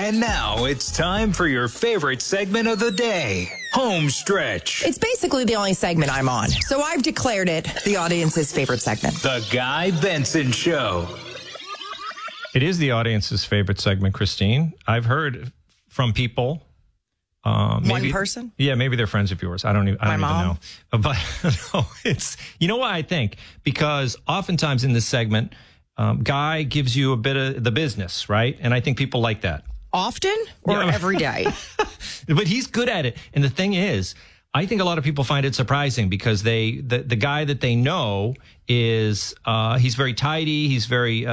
And now it's time for your favorite segment of the day, Home Stretch. It's basically the only segment I'm on, so I've declared it the audience's favorite segment. The Guy Benson Show. It is the audience's favorite segment, Christine. I've heard from people. Maybe, one person? Yeah, maybe they're friends of yours. I don't even mom? know. But no, it's, you know why I think? Because oftentimes in this segment, Guy gives you a bit of the business, right? And I think people like that. Often or every day? But he's good at it. And the thing is, I think a lot of people find it surprising because the guy that they know is he's very tidy, he's very